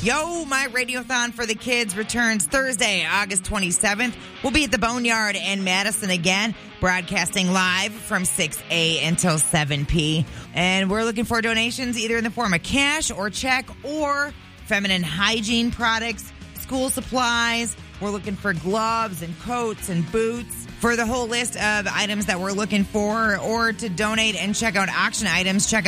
Yo, my Radiothon for the kids returns Thursday, August 27th. We'll be at the Boneyard in Madison again, broadcasting live from 6 until 7 p. And we're looking for donations either in the form of cash or check or feminine hygiene products, school supplies. We're looking for gloves and coats and boots. For the whole list of items that we're looking for or to donate and check out auction items, check